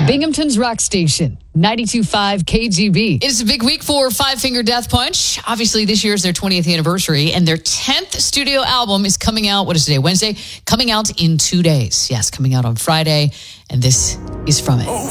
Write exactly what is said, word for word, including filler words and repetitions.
Binghamton's Rock Station, ninety-two point five K G B. It's a big week for Five Finger Death Punch. Obviously, this year is their twentieth anniversary, and their tenth studio album is coming out, what is today, Wednesday? Coming out in two days. Yes, coming out on Friday, and this is from it. Oh,